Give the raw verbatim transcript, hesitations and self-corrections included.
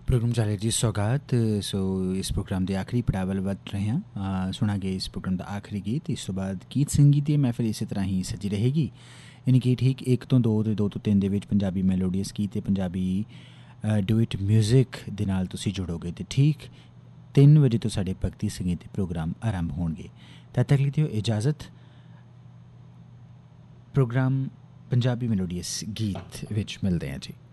Programme ਚੱਲ ਰਿਹਾ ਜੀ ਸੌਗਾਤ। ਸੋ ਇਸ ਪ੍ਰੋਗਰਾਮ ਦੇ ਆਖਰੀ ਪੜਾਅ ਵੱਲ ਵੱਧ ਰਹੇ ਹਾਂ। ਸੁਣਾਂਗੇ ਇਸ ਪ੍ਰੋਗਰਾਮ ਦਾ ਆਖਰੀ ਗੀਤ। ਇਸ ਤੋਂ ਬਾਅਦ ਗੀਤ ਸੰਗੀਤ ਦੀ ਮਹਿਫਿਲ ਇਸੇ ਤਰ੍ਹਾਂ ਹੀ ਸਜੀ ਰਹੇਗੀ, ਯਾਨੀ ਕਿ ਠੀਕ ਇੱਕ ਤੋਂ ਦੋ ਅਤੇ ਦੋ ਤੋਂ ਤਿੰਨ ਦੇ ਵਿੱਚ ਪੰਜਾਬੀ ਮੈਲੋਡੀਅਸ ਗੀਤ ਅਤੇ ਪੰਜਾਬੀ ਡੁਇਟ ਮਿਊਜ਼ਿਕ ਦੇ ਨਾਲ ਤੁਸੀਂ ਜੁੜੋਗੇ ਅਤੇ ਠੀਕ ਤਿੰਨ ਵਜੇ ਤੋਂ ਸਾਡੇ ਭਗਤੀ ਸੰਗੀਤ ਦੇ ਪ੍ਰੋਗਰਾਮ ਆਰੰਭ ਹੋਣਗੇ। ਤਦ ਤੱਕ ਲਈ ਦਿਓ ਇਜਾਜ਼ਤ। ਪ੍ਰੋਗਰਾਮ ਪੰਜਾਬੀ ਮੈਲੋਡੀਅਸ ਗੀਤ ਵਿੱਚ ਮਿਲਦੇ ਹਾਂ ਜੀ।